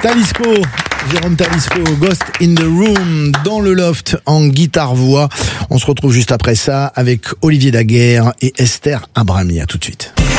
Talisco, Jérôme Talisco, Ghost in the Room, dans le loft en guitare-voix. On se retrouve juste après ça avec Olivier Daguerre et Esther Abrami. À tout de suite.